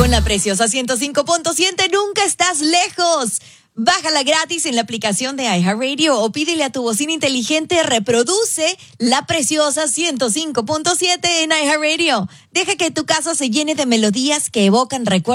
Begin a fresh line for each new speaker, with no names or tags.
Con la preciosa 105.7 nunca estás lejos. Bájala gratis en la aplicación de iHeartRadio o pídele a tu bocina inteligente reproduce la preciosa 105.7 en iHeartRadio. Deja que tu casa se llene de melodías que evocan recuerdos